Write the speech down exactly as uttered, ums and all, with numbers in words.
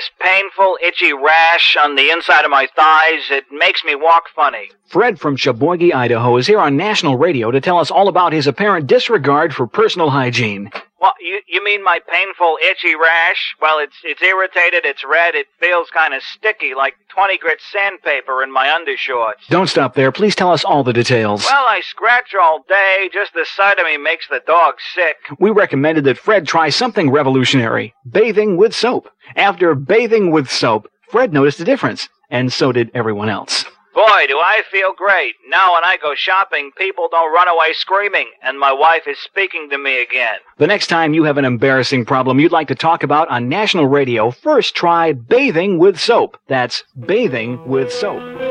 this painful, itchy rash on the inside of my thighs. It makes me walk funny. Fred from Sheboygan, Idaho is here on national radio to tell us all about his apparent disregard for personal hygiene. What, you, you mean my painful, itchy rash? Well, it's it's irritated, it's red, it feels kind of sticky, like twenty grit sandpaper in my undershorts. Don't stop there. Please tell us all the details. Well, I scratch all day. Just the sight of me makes the dog sick. We recommended that Fred try something revolutionary, bathing with soap. After bathing with soap, Fred noticed a difference, and so did everyone else. Boy, do I feel great. Now when I go shopping, people don't run away screaming, and my wife is speaking to me again. The next time you have an embarrassing problem you'd like to talk about on national radio, first try bathing with soap. That's bathing with soap.